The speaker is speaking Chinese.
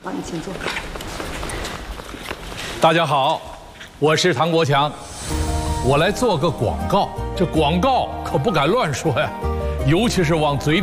好，你请坐。 大家好，我是唐国强，我来做个广告。这广告可不敢乱说呀，尤其是往嘴里